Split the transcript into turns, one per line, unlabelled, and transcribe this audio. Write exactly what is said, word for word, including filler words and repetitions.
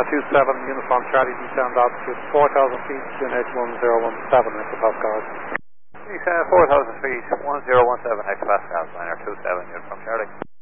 Lima two seven, uniform Charlie, descend altitude four thousand feet, G N H one zero one seven, into Pascal.
Descend four thousand feet, one zero one seven hectopascals, liner two seven, uniform Charlie.